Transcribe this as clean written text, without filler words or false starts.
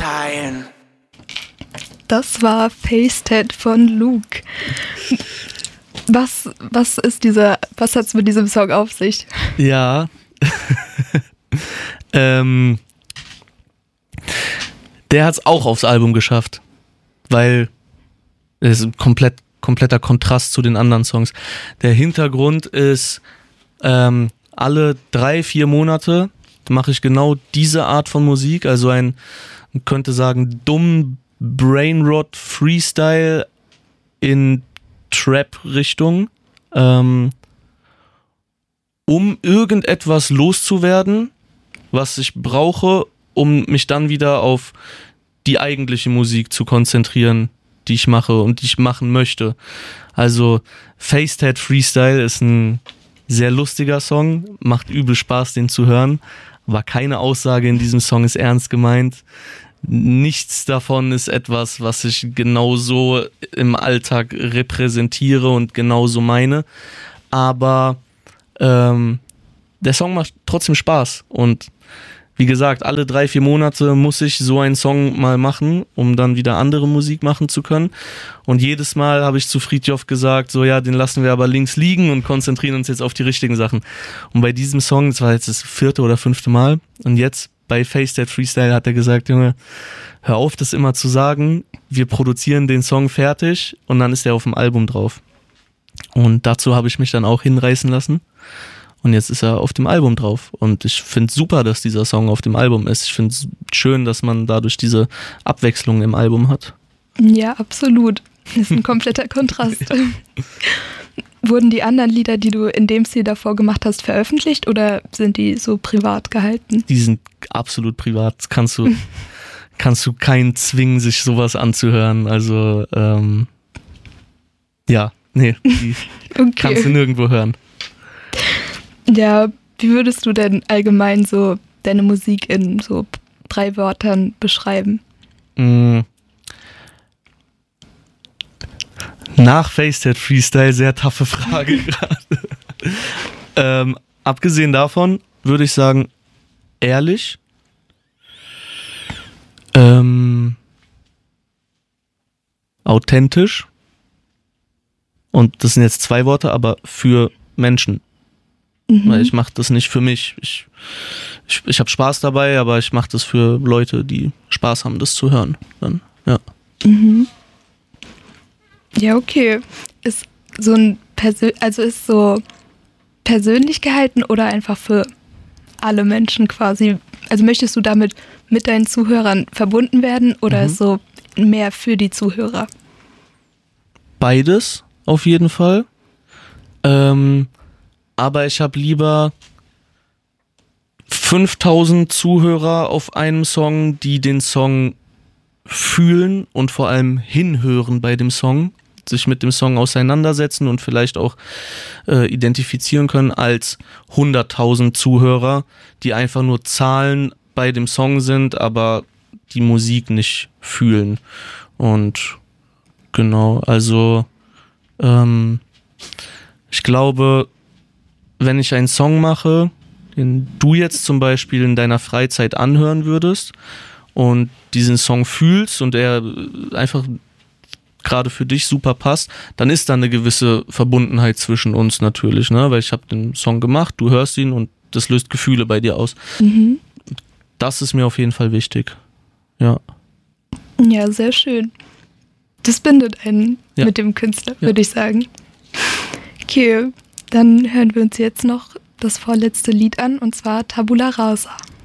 Sunshine. Das war Faced von Luke. Was hat's mit diesem Song auf sich? Ja. Der hat's auch aufs Album geschafft, weil es ist ein kompletter Kontrast zu den anderen Songs. Der Hintergrund ist, alle 3-4 Monate mache ich genau diese Art von Musik, also man könnte sagen, dummen Brainrot Freestyle in Trap-Richtung, um irgendetwas loszuwerden, was ich brauche, um mich dann wieder auf die eigentliche Musik zu konzentrieren, die ich mache und die ich machen möchte. Also Faced Freestyle ist ein sehr lustiger Song, macht übel Spaß, den zu hören. Aber keine Aussage in diesem Song ist ernst gemeint. Nichts davon ist etwas, was ich genauso im Alltag repräsentiere und genauso meine. Aber der Song macht trotzdem Spaß. Und wie gesagt, alle 3-4 Monate muss ich so einen Song mal machen, um dann wieder andere Musik machen zu können. Und jedes Mal habe ich zu Fridtjof gesagt, so ja, den lassen wir aber links liegen und konzentrieren uns jetzt auf die richtigen Sachen. Und bei diesem Song, das war jetzt das 4. oder 5. Mal, und jetzt bei Faced Freestyle hat er gesagt, Junge, hör auf, das immer zu sagen, wir produzieren den Song fertig und dann ist er auf dem Album drauf. Und dazu habe ich mich dann auch hinreißen lassen. Und jetzt ist er auf dem Album drauf. Und ich finde es super, dass dieser Song auf dem Album ist. Ich finde es schön, dass man dadurch diese Abwechslung im Album hat. Ja, absolut. Das ist ein kompletter Kontrast. Wurden die anderen Lieder, die du in dem Stil davor gemacht hast, veröffentlicht oder sind die so privat gehalten? Die sind absolut privat. Kannst du keinen zwingen, sich sowas anzuhören. Also, ja, nee, die Okay. kannst du nirgendwo hören. Ja, wie würdest du denn allgemein so deine Musik in so 3 Wörtern beschreiben? Nach Faced Freestyle, sehr taffe Frage gerade. Abgesehen davon würde ich sagen, ehrlich, authentisch, und das sind jetzt 2 Worte, aber für Menschen. Weil ich mache das nicht für mich. Ich habe Spaß dabei, aber ich mache das für Leute, die Spaß haben, das zu hören. Dann, ja. Ja, okay. Ist so persönlich gehalten oder einfach für alle Menschen quasi? Also möchtest du damit mit deinen Zuhörern verbunden werden oder ist so mehr für die Zuhörer? Beides auf jeden Fall. Aber ich habe lieber 5000 Zuhörer auf einem Song, die den Song fühlen und vor allem hinhören bei dem Song, sich mit dem Song auseinandersetzen und vielleicht auch identifizieren können, als 100.000 Zuhörer, die einfach nur Zahlen bei dem Song sind, aber die Musik nicht fühlen. Und genau, also ich glaube, wenn ich einen Song mache, den du jetzt zum Beispiel in deiner Freizeit anhören würdest und diesen Song fühlst und er einfach gerade für dich super passt, dann ist da eine gewisse Verbundenheit zwischen uns natürlich, ne? Weil ich habe den Song gemacht, du hörst ihn und das löst Gefühle bei dir aus. Das ist mir auf jeden Fall wichtig. Ja. Ja, sehr schön. Das bindet einen mit dem Künstler, würde ich sagen. Okay, dann hören wir uns jetzt noch das vorletzte Lied an, und zwar Tabula Rasa.